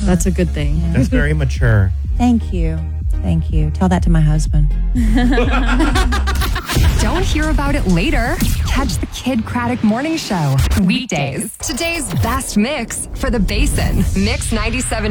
That's a good thing. That's very mature. Thank you. Thank you. Tell that to my husband. Don't hear about it later. Catch the Kid Craddock Morning Show weekdays. Today's best mix for the Basin. Mix 97.